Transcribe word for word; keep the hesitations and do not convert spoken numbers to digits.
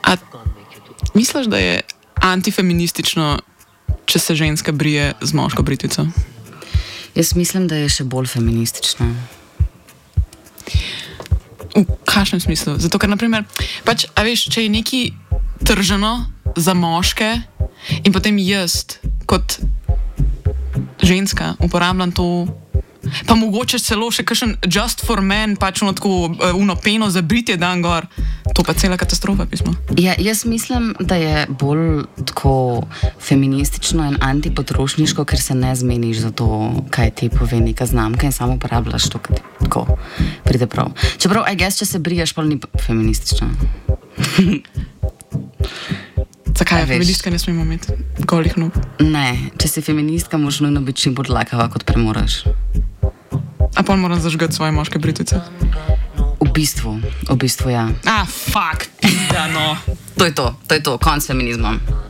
A misliš, da je antifeministično, če se ženska brije z moško britvico? Jaz mislim, da je še bolj feministično. V kakšnem smislu? Zato, ker, naprimer, pač, a veš, če je neki trženo za moške in potem jaz, kot ženska, uporabljam to, pa mogoče celo še kakšen just for men, pač ono tako, uno peno za britje dan gor, to pa cela katastrofa, pismo. Ja, jaz mislim, da je bolj tako feministično in antipotrošniško, ker se ne zmeniš za to, kaj ti pove neka znamka in samo uporabljaš to, kaj ti tako pride prav. Čeprav, I guess, če se briješ, pa ni feministično. Zakaj je feministka ne smemo imeti golih nog? Ne, če si feministka, moraš nujno biti čim bolj dlakava, kot premoraš. A pol moram zažgati svoje moške britvice? V bistvu, v bistvu ja. Ah, fuck, da no. To je to, to je to, konc feminizmom.